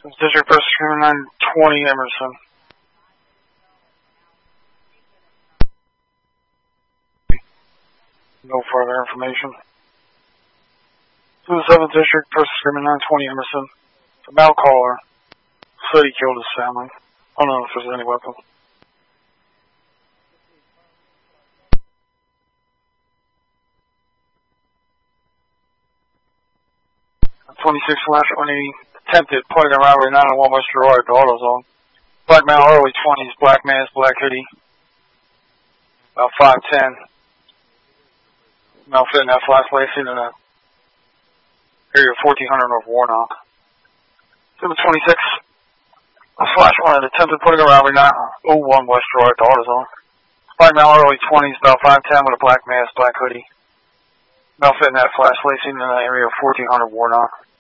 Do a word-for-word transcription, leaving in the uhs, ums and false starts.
District Prosecutor nine twenty Emerson. No further information. To the seventh District Prosecutor nine twenty Emerson. The mail caller said he killed his family. I don't know if there's any weapon. twenty-six slash twenty attempted putting a robbery nine oh one West Gerard, the AutoZone. Black male, early twenties, black mask, black hoodie. About five ten. Male fitting that flash lacing in the area fourteen hundred North Warnock. Number twenty-six slash one attempted putting a robbery nine oh one West Gerard, the AutoZone. Black male, early twenties, about five ten with a black mask, black hoodie. Male fitting that flash lacing in the area fourteen hundred Warnock.